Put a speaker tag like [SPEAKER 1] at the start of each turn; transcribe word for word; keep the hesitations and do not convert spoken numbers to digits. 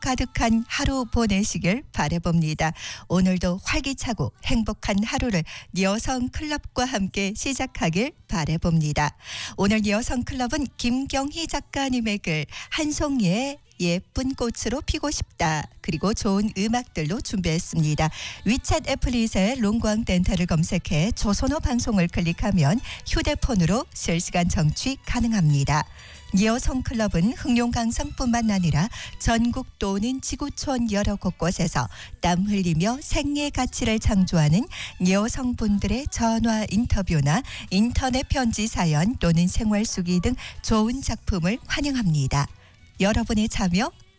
[SPEAKER 1] 가득한 하루 보내시길 바라봅니다. 오늘도 활기차고 행복한 하루를 여성클럽과 함께 시작하길 바라봅니다. 오늘 여성클럽은 김경희 작가님의 글 한송이의 예쁜 꽃으로 피고 싶다. 그리고 좋은 음악들로 준비했습니다. 위챗 애플릿의 롱광 덴타를 검색해 조선어 방송을 클릭하면 휴대폰으로 실시간 청취 가능합니다. 여성클럽은 흑룡강성뿐만 아니라 전국 또는 지구촌 여러 곳곳에서 땀 흘리며 생애 가치를 창조하는 여성분들의 전화 인터뷰나 인터넷 편지 사연 또는 생활 수기 등 좋은 작품을 환영합니다. 여러분의 참여